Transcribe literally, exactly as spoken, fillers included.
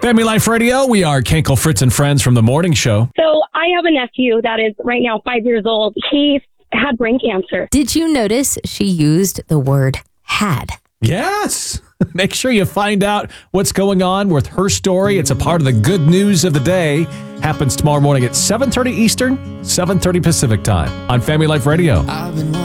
Family Life Radio, we are Kenkel, Fritz, and Friends from the morning show. So I have a nephew that is right now five years old. He had brain cancer. Did you notice she used the word had? Yes. Make sure you find out what's going on with her story. It's a part of the good news of the day. Happens tomorrow morning at seven thirty Eastern, seven thirty Pacific time on Family Life Radio.